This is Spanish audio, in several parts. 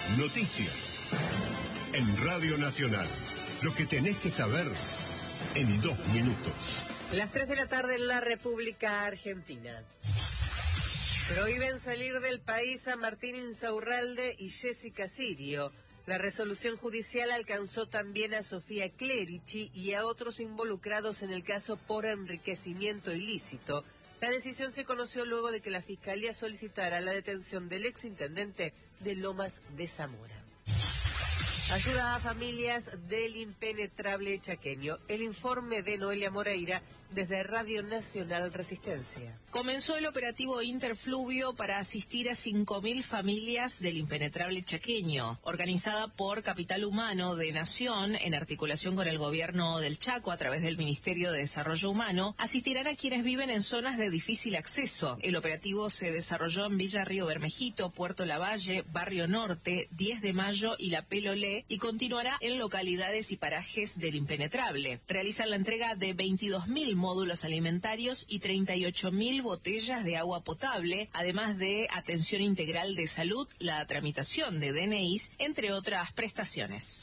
Noticias. En Radio Nacional. Lo que tenés que saber en 2 minutos. Las 3 de la tarde en la República Argentina. Prohíben salir del país a Martín Insaurralde y Jessica Sirio. La resolución judicial alcanzó también a Sofía Clerici y a otros involucrados en el caso por enriquecimiento ilícito. La decisión se conoció luego de que la Fiscalía solicitara la detención del exintendente de Lomas de Zamora. Ayuda a familias del impenetrable chaqueño. El informe de Noelia Moreira desde Radio Nacional Resistencia. Comenzó el operativo Interfluvio para asistir a 5.000 familias del impenetrable chaqueño, organizada por Capital Humano de Nación en articulación con el gobierno del Chaco a través del Ministerio de Desarrollo Humano. Asistirán a quienes viven en zonas de difícil acceso. El operativo se desarrolló en Villa Río Bermejito, Puerto Lavalle, Barrio Norte, 10 de Mayo y La Pelolé, y continuará en localidades y parajes del impenetrable. Realizan la entrega de 22.000 módulos alimentarios y 38.000 botellas de agua potable, además de atención integral de salud, la tramitación de DNIs, entre otras prestaciones.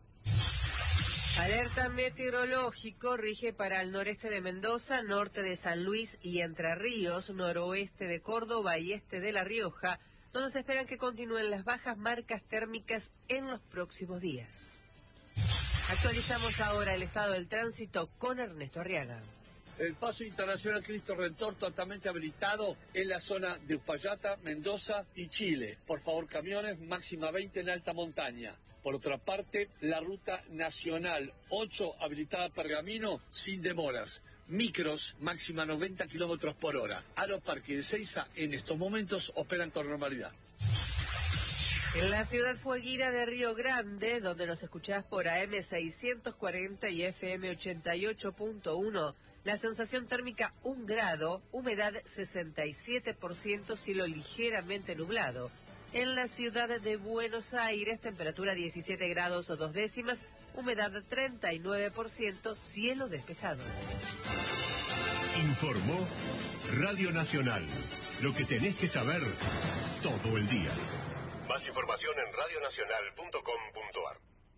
Alerta meteorológico rige para el noreste de Mendoza, norte de San Luis y Entre Ríos, noroeste de Córdoba y este de La Rioja, donde se esperan que continúen las bajas marcas térmicas en los próximos días. Actualizamos ahora el estado del tránsito con Ernesto Arriaga. El paso internacional Cristo Redentor totalmente habilitado en la zona de Uspallata, Mendoza y Chile. Por favor, camiones, máxima 20 en alta montaña. Por otra parte, la ruta nacional 8 habilitada a Pergamino sin demoras. Micros, máxima 90 kilómetros por hora. Aeroparque de Ezeiza en estos momentos operan con normalidad. En la ciudad fueguina de Río Grande, donde nos escuchás por AM 640 y FM 88.1, la sensación térmica 1 grado, humedad 67%, cielo ligeramente nublado. En la ciudad de Buenos Aires, temperatura 17 grados o 2 décimas, humedad 39%, cielo despejado. Informó Radio Nacional. Lo que tenés que saber todo el día. Más información en radionacional.com.ar.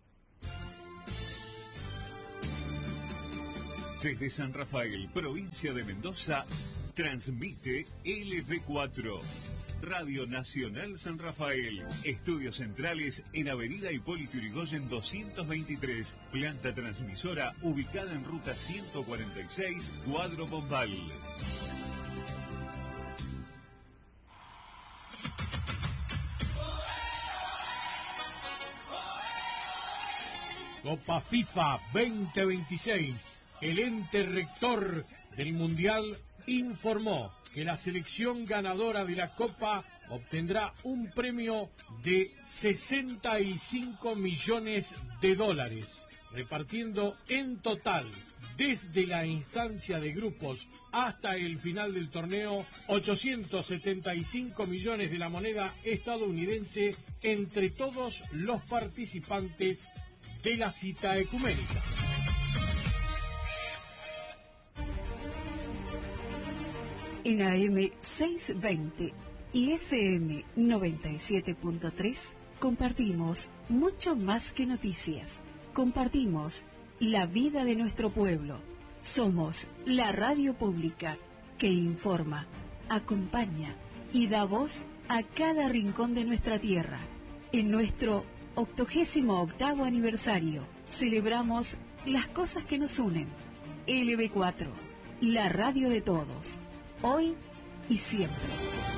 Desde San Rafael, provincia de Mendoza, transmite LB4. Radio Nacional San Rafael. Estudios centrales en Avenida Hipólito Yrigoyen 223. Planta transmisora ubicada en ruta 146, Cuadro Bombal. Copa FIFA 2026. El ente rector del Mundial informó que la selección ganadora de la Copa obtendrá un premio de $65 millones, repartiendo en total, desde la instancia de grupos hasta el final del torneo, 875 millones de la moneda estadounidense entre todos los participantes de la cita ecuménica. En AM 620 y FM 97.3 compartimos mucho más que noticias. Compartimos la vida de nuestro pueblo. Somos la radio pública que informa, acompaña y da voz a cada rincón de nuestra tierra. En nuestro 88º aniversario celebramos las cosas que nos unen. LB4, la radio de todos. Hoy y siempre.